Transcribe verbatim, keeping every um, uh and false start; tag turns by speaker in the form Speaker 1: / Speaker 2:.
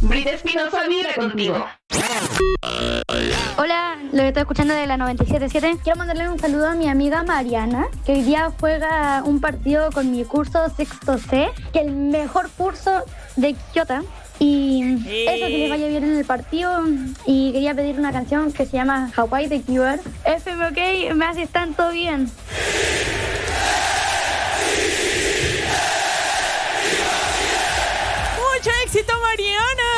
Speaker 1: Brita Espinosa vibra contigo.
Speaker 2: Hola, lo que estoy escuchando de la noventa y siete punto siete. Quiero mandarle un saludo a mi amiga Mariana, que hoy día juega un partido con mi curso sexto C, que es el mejor curso de Quillota. Y eso, que les vaya bien en el partido. Y quería pedir una canción que se llama Hawaii de Cure. F M, ok, me haces tanto bien.
Speaker 3: ¡Mucho éxito, Mariana!